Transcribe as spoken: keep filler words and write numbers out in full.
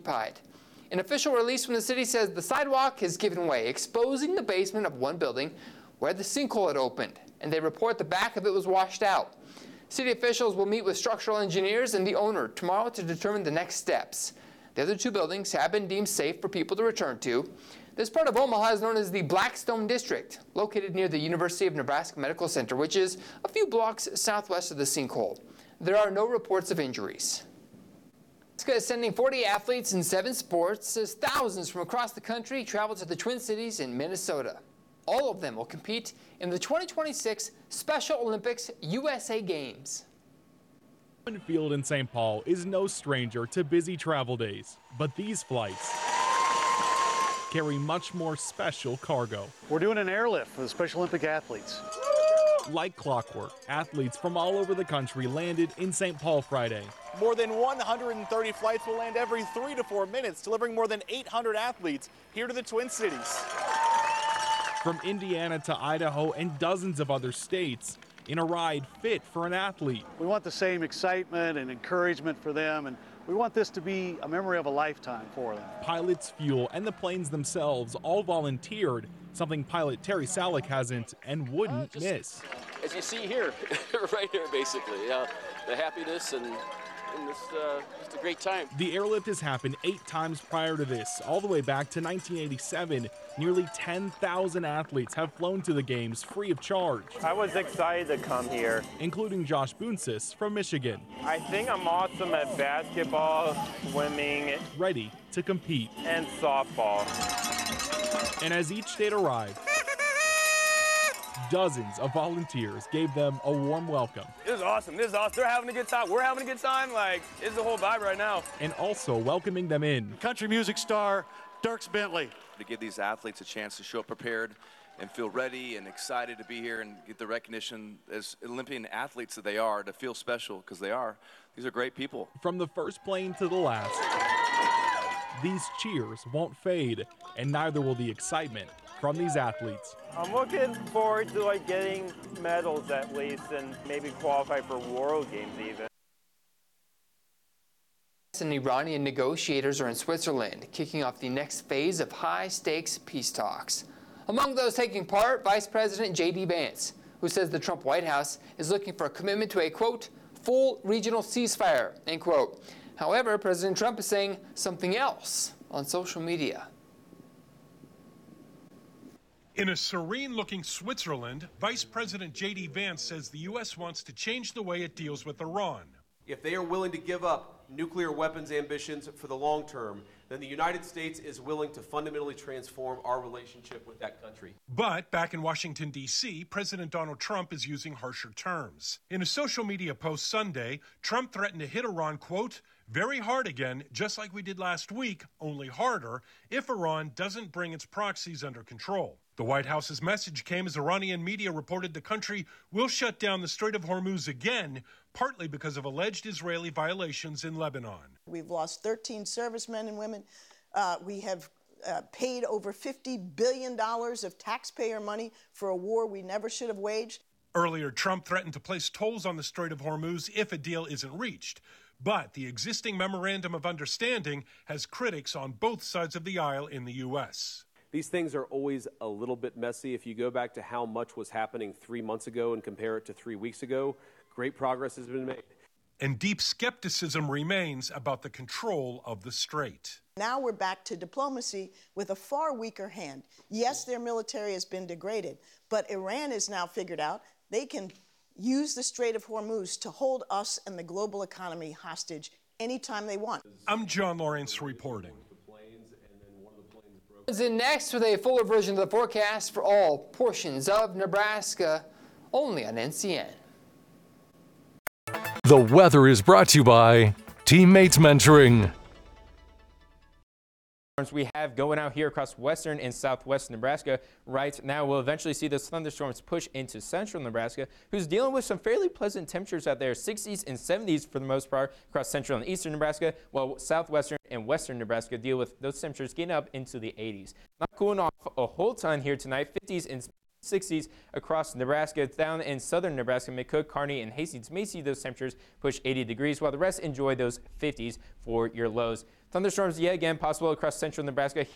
occupied. An official release from the city says the sidewalk has given way, exposing the basement of one building where the sinkhole had opened, and they report the back of it was washed out. City officials will meet with structural engineers and the owner tomorrow to determine the next steps. The other two buildings have been deemed safe for people to return to. This part of Omaha is known as the Blackstone District, located near the University of Nebraska Medical Center, which is a few blocks southwest of the sinkhole. There are no reports of injuries. Nebraska is sending forty athletes in seven sports as thousands from across the country travel to the Twin Cities in Minnesota. All of them will compete in the twenty twenty-six Special Olympics U S A Games. Field in Saint Paul is no stranger to busy travel days, but these flights carry much more special cargo. We're doing an airlift for the Special Olympic athletes. Like clockwork, athletes from all over the country landed in Saint Paul Friday. More than one hundred thirty flights will land every three to four minutes, delivering more than eight hundred athletes here to the Twin Cities. From Indiana to Idaho and dozens of other states, in a ride fit for an athlete. We want the same excitement and encouragement for them, and we want this to be a memory of a lifetime for them. Pilots, fuel, and the planes themselves all volunteered, something pilot Terry Salick hasn't and wouldn't uh, just, miss. As you see here, right here basically, uh, the happiness and, and this, uh, just a great time. The airlift has happened eight times prior to this, all the way back to nineteen eighty-seven. Nearly ten thousand athletes have flown to the games free of charge. I was excited to come here. Including Josh Boonsis from Michigan. I think I'm awesome at basketball, swimming, ready to compete, and softball. And as each state arrived, dozens of volunteers gave them a warm welcome. This is awesome. This is awesome. They're having a good time. We're having a good time. Like, it's the whole vibe right now. And also welcoming them in. Country music star Dierks Bentley. To give these athletes a chance to show up prepared and feel ready and excited to be here and get the recognition as Olympian athletes that they are, to feel special, because they are. These are great people. From the first plane to the last, these cheers won't fade, and neither will the excitement from these athletes. I'm looking forward to like getting medals at least, and maybe qualify for World Games even. And Iranian negotiators are in Switzerland, kicking off the next phase of high-stakes peace talks. Among those taking part, Vice President J D Vance, who says the Trump White House is looking for a commitment to a, quote, full regional ceasefire, end quote. However, President Trump is saying something else on social media. In a serene-looking Switzerland, Vice President J D Vance says the U S wants to change the way it deals with Iran. If they are willing to give up nuclear weapons ambitions for the long term, then the United States is willing to fundamentally transform our relationship with that country. But back in Washington, D C, President Donald Trump is using harsher terms. In a social media post Sunday, Trump threatened to hit Iran, quote, very hard again, just like we did last week, only harder, if Iran doesn't bring its proxies under control. The White House's message came as Iranian media reported the country will shut down the Strait of Hormuz again, partly because of alleged Israeli violations in Lebanon. We've lost thirteen servicemen and women. Uh, we have uh, paid over fifty billion dollars of taxpayer money for a war we never should have waged. Earlier, Trump threatened to place tolls on the Strait of Hormuz if a deal isn't reached. But the existing memorandum of understanding has critics on both sides of the aisle in the U S. These things are always a little bit messy. If you go back to how much was happening three months ago and compare it to three weeks ago, great progress has been made. And deep skepticism remains about the control of the strait. Now we're back to diplomacy with a far weaker hand. Yes, their military has been degraded, but Iran has now figured out they can use the Strait of Hormuz to hold us and the global economy hostage anytime they want. I'm John Lawrence reporting. In next with a fuller version of the forecast for all portions of Nebraska, only on N C N. The weather is brought to you by Teammates Mentoring. We have going out here across western and southwest Nebraska right now. We'll eventually see those thunderstorms push into central Nebraska, who's dealing with some fairly pleasant temperatures out there, sixties and seventies for the most part across central and eastern Nebraska, while southwestern and western Nebraska deal with those temperatures getting up into the eighties. Not cooling off a whole ton here tonight, fifties and sixties across Nebraska. Down in southern Nebraska, McCook, Kearney, and Hastings may see those temperatures push eighty degrees, while the rest enjoy those fifties for your lows. Thunderstorms yet again possible across central Nebraska.